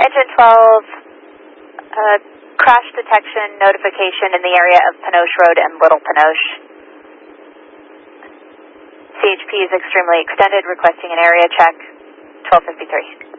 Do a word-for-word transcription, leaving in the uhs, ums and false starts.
Engine twelve, uh, crash detection notification in the area of Pinoche Road and Little Pinoche. C H P is extremely extended, requesting an area check, twelve fifty-three.